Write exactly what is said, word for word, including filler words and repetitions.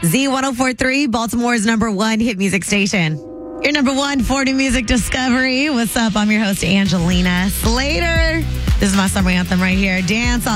Z one oh four point three, Baltimore's number one hit music station. Your number one for new music discovery. What's up? I'm your host, Angelina Slater. This is my summer anthem right here. Dance